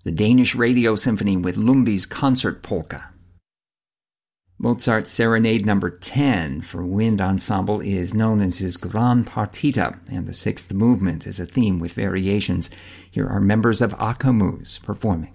the Danish Radio Symphony with Lumby's Concert Polka. Mozart's Serenade No. 10 for wind ensemble is known as his Gran Partita, and the sixth movement is a theme with variations. Here are members of Akamoos performing.